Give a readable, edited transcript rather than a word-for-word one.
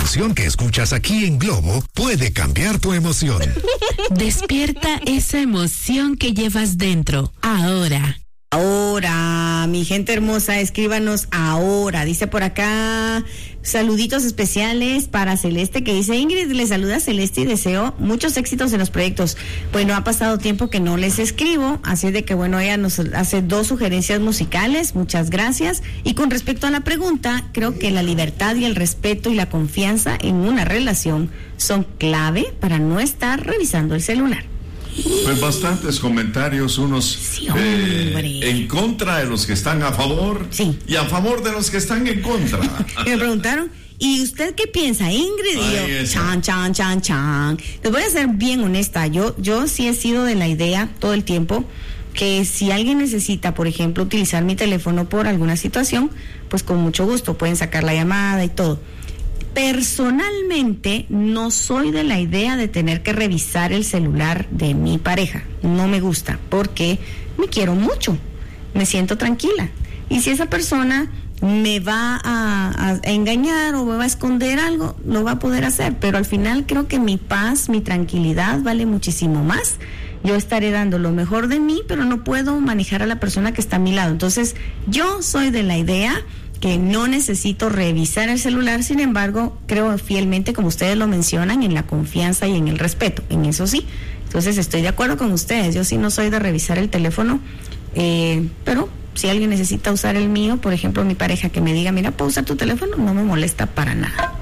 canción que escuchas aquí en Globo puede cambiar tu emoción. Despierta esa emoción que llevas dentro, ahora. Ahora, mi gente hermosa, escríbanos ahora. Dice por acá, saluditos especiales para Celeste, que dice: Ingrid, le saluda Celeste y deseo muchos éxitos en los proyectos. Bueno, ha pasado tiempo que no les escribo, así de que bueno, ella nos hace 2 sugerencias musicales, muchas gracias. Y con respecto a la pregunta, creo que la libertad y el respeto y la confianza en una relación son clave para no estar revisando el celular. Pues bastantes comentarios, unos en contra de los que están a favor, y a favor de los que están en contra. Me preguntaron, ¿y usted qué piensa, Ingrid? Y yo, chan. Les voy a ser bien honesta, yo sí he sido de la idea todo el tiempo que si alguien necesita, por ejemplo, utilizar mi teléfono por alguna situación, pues con mucho gusto pueden sacar la llamada y todo. Personalmente no soy de la idea de tener que revisar el celular de mi pareja. No me gusta porque me quiero mucho, me siento tranquila. Y si esa persona me va a engañar o me va a esconder algo, lo va a poder hacer. Pero al final creo que mi paz, mi tranquilidad vale muchísimo más. Yo estaré dando lo mejor de mí, pero no puedo manejar a la persona que está a mi lado. Entonces, yo soy de la idea que no necesito revisar el celular, sin embargo, creo fielmente, como ustedes lo mencionan, en la confianza y en el respeto, en eso sí. Entonces estoy de acuerdo con ustedes, yo sí no soy de revisar el teléfono, pero si alguien necesita usar el mío, por ejemplo mi pareja que me diga, mira, ¿puedo usar tu teléfono? No me molesta para nada.